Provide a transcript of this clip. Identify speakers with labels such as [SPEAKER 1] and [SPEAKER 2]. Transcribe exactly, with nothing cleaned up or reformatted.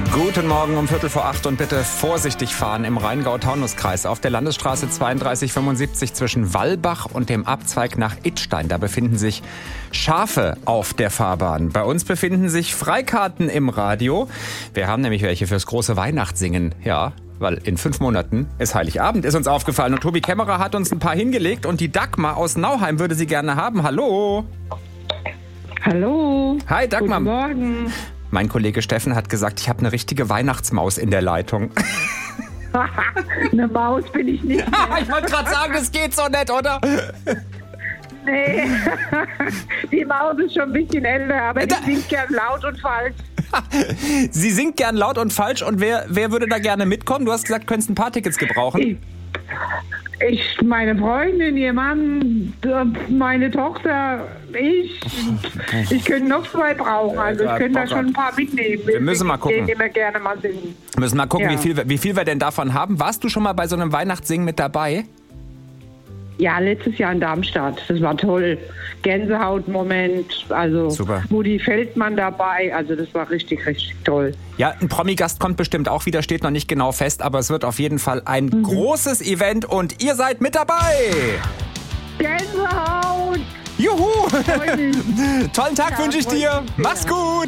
[SPEAKER 1] Guten Morgen um Viertel vor acht und bitte vorsichtig fahren im Rheingau-Taunus-Kreis auf der Landesstraße zweiunddreißig fünfundsiebzig zwischen Wallbach und dem Abzweig nach Idstein. Da befinden sich Schafe auf der Fahrbahn. Bei uns befinden sich Freikarten im Radio. Wir haben nämlich welche fürs große Weihnachtssingen. Ja, weil in fünf Monaten ist Heiligabend, ist uns aufgefallen. Und Tobi Kämmerer hat uns ein paar hingelegt und die Dagmar aus Nauheim würde sie gerne haben. Hallo.
[SPEAKER 2] Hallo.
[SPEAKER 1] Hi Dagmar.
[SPEAKER 2] Guten Morgen.
[SPEAKER 1] Mein Kollege Steffen hat gesagt, ich habe eine richtige Weihnachtsmaus in der Leitung.
[SPEAKER 2] Eine Maus bin ich nicht.
[SPEAKER 1] Ich wollte gerade sagen, das geht so nicht, oder?
[SPEAKER 2] Nee, die Maus ist schon ein bisschen älter, aber die singt gern laut und falsch.
[SPEAKER 1] Sie singt gern laut und falsch und wer, wer würde da gerne mitkommen? Du hast gesagt, du könntest ein paar Tickets gebrauchen.
[SPEAKER 2] Ich, ich meine Freundin, ihr Mann, meine Tochter, ich. Ich könnte noch zwei brauchen, also ich könnte da schon ein paar mitnehmen.
[SPEAKER 1] Wir müssen mal gucken.
[SPEAKER 2] Ich immer gerne mal singen.
[SPEAKER 1] Wir müssen mal gucken,
[SPEAKER 2] Ja.
[SPEAKER 1] wie, viel, wie viel wir denn davon haben. Warst du schon mal bei so einem Weihnachtssingen mit dabei?
[SPEAKER 2] Ja, letztes Jahr in Darmstadt. Das war toll. Gänsehautmoment, also
[SPEAKER 1] Super.
[SPEAKER 2] Rudi Feldmann dabei. Also das war richtig, richtig toll.
[SPEAKER 1] Ja, ein Promi-Gast kommt bestimmt auch wieder, steht noch nicht genau fest, aber es wird auf jeden Fall ein mhm. großes Event und ihr seid mit dabei.
[SPEAKER 2] Gänsehaut!
[SPEAKER 1] Juhu!
[SPEAKER 2] Freu mich.
[SPEAKER 1] Tollen Tag
[SPEAKER 2] Ja,
[SPEAKER 1] wünsche ich
[SPEAKER 2] freu
[SPEAKER 1] dir.
[SPEAKER 2] mich sehr.
[SPEAKER 1] Mach's gut.